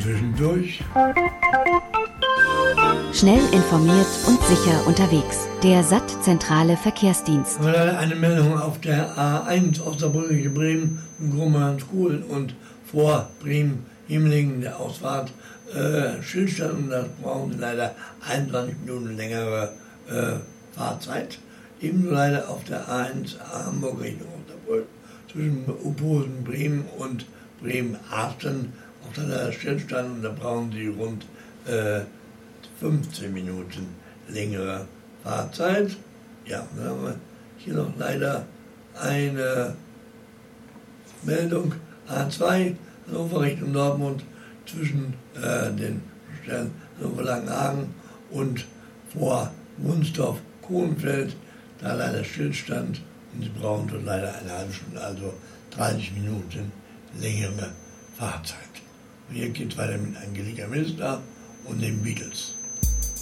zwischendurch. Schnell informiert und sicher unterwegs. Der SAT-zentrale Verkehrsdienst. Eine Meldung auf der A1 aus der Brücke Bremen, Grummernskuhl und vor Bremen-Himmelingen, der Ausfahrt, Stillstand, und da brauchen Sie leider 21 Minuten längere Fahrzeit. Ebenso leider auf der A1 Hamburg Richtung Osnabrück zwischen Uphosen, Bremen und Bremen-Asten. Auch da leider Stillstand, und da brauchen Sie rund 15 Minuten längere Fahrzeit. Ja, dann haben wir hier noch leider eine Meldung A2 Hannover Richtung Dortmund zwischen den Stellen Hannover-Langenhagen und vor Wunsdorf-Kohlenfeld. Da leider Stillstand, und Sie brauchen dort leider eine halbe Stunde, also 30 Minuten längere Fahrzeit. Und hier geht es weiter mit Angelika Milster und den Beatles.